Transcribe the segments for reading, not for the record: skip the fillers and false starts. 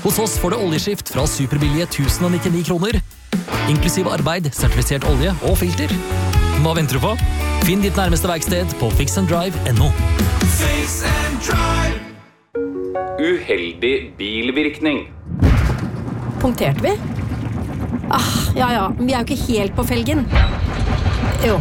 Hos oss får du oljeskift fra superbillige 1099 kroner, inklusiv arbeid, sertifisert olje og filter. Hva venter du på? Finn ditt nærmeste verksted på fixanddrive.no. Fix and Drive. Uheldig bilvirkning. Punkterte vi? Ja, vi er jo ikke helt på felgen. Jo.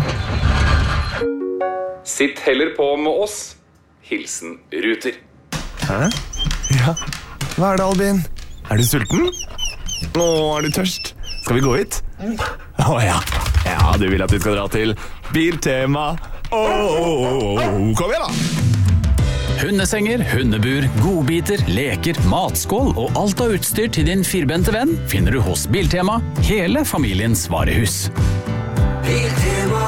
Sitt heller på med oss. Hilsen Ruter. Hæ? Ja. Hva det, Albin? Er du sulten? Er du tørst? Skal vi gå hit? Ja. Ja, du vil at vi skal dra til Biltema. Kom igjen da! Hundesenger, hundebur, godbiter, leker, matskål og alt av utstyr til din firbente venn finner du hos Biltema, hele familiens varehus. Biltema.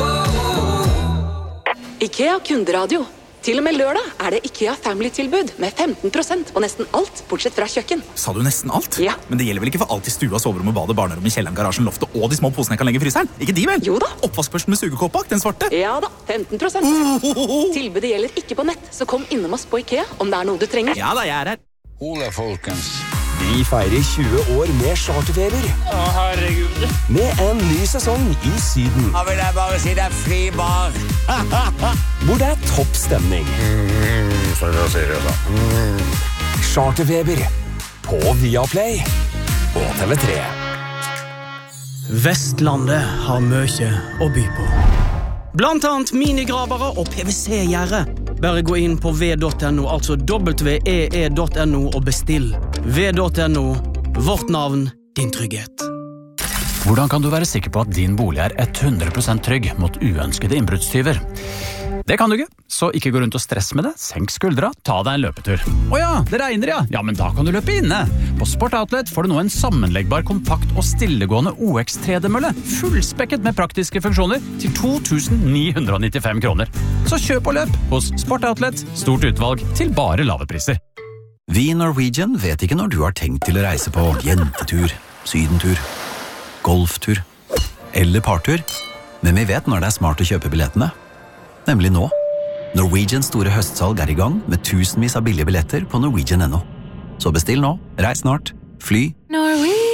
IKEA kunderadio. Til og med lørdag det IKEA Family-tilbud med 15% på nesten alt, bortsett fra kjøkken. Sa du nesten alt? Ja. Men det gjelder vel ikke for alt I stua, soverommet, badet, barnerommet, kjelleren, garasjen, loftet og de små posene jeg kan legge I fryseren? Ikke de vel? Jo da. Oppvaskbørsten med sugekåp bak, den svarte? Ja da, 15%. Tilbudet gjelder ikke på nett, så kom innom oss på IKEA om det noe du trenger. Ja da, jeg her. Ole, folkens. Vi feirer 20 år med charterfeber. Å, herregud. Med en ny sesong I Syden. Da vil jeg bare si det fri bar. Hvor det topp stemning. For å si det da. Charterfeber. På Viaplay. Og TV3. Vestlandet har mye å by på. Blant annet minigravere og PVC-gjerde. Bare gå inn på v.no, altså www.no og bestill. v.no, vårt navn, din trygghet. Hvordan kan du være sikker på at din bolig 100% trygg mot uønskede innbruddstyver? Det kan du ikke, så ikke gå rundt og stress med det. Senk skuldra, ta deg en løpetur. Åja, det regner ja. Ja, men da kan du løpe inne. På Sport Outlet får du nå en sammenleggbar, kompakt og stillegående OX3-mølle. Fullspekket med praktiske funksjoner til 2.995 kroner. Så kjøp og løp hos Sport Outlet. Stort utvalg til bare lave priser. Vi I Norwegian vet ikke når du har tenkt til å reise på jentetur, sydentur, golftur eller partur, men vi vet når det smart å kjøpe billettene. Nemlig nå. Norwegians store høstsalg I gang med tusenvis av billige billetter på Norwegian.no. Så bestill nå, reis snart, fly